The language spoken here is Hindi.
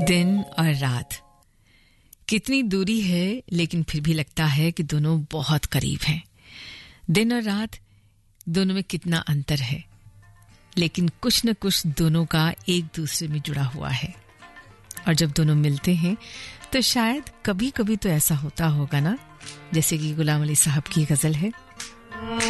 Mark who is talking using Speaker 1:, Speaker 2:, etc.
Speaker 1: दिन और रात, कितनी दूरी है लेकिन फिर भी लगता है कि दोनों बहुत करीब हैं। दिन और रात दोनों में कितना अंतर है, लेकिन कुछ न कुछ दोनों का एक दूसरे में जुड़ा हुआ है। और जब दोनों मिलते हैं तो शायद कभी-कभी तो ऐसा होता होगा ना, जैसे कि गुलाम अली साहब की गजल है।